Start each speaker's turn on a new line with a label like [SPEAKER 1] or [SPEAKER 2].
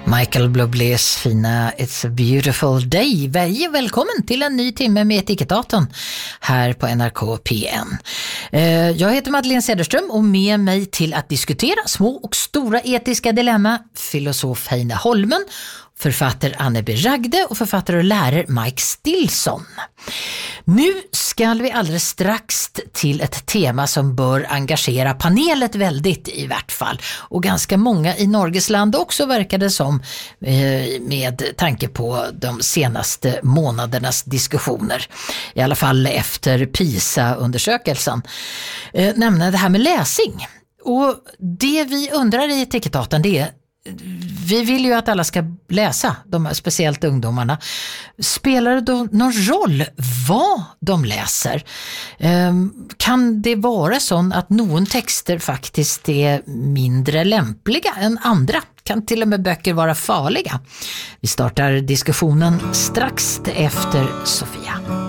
[SPEAKER 1] Michael Bubblés fina It's a beautiful day. Välkommen till en ny timme med Etikettatorn här på NRK PN. Jag heter Madeleine Cederström och med mig till att diskutera små och stora etiska dilemma filosof Heine Holmen, författare Anne B. Ragde och författare och lärare Mike Stilson. Nu ska vi alldeles strax till ett tema som bör engagera panelet väldigt i vart fall. Och ganska många i Norges land också verkar det som, med tanke på de senaste månadernas diskussioner. I alla fall efter PISA-undersökelsen. Nämligen det här med läsning. Och det vi undrar i Etikettatorn, det är: vi vill ju att alla ska läsa, speciellt ungdomarna. Spelar det då någon roll vad de läser? Kan det vara så att någon texter faktiskt är mindre lämpliga än andra? Kan till och med böcker vara farliga? Vi startar diskussionen strax efter Sofia.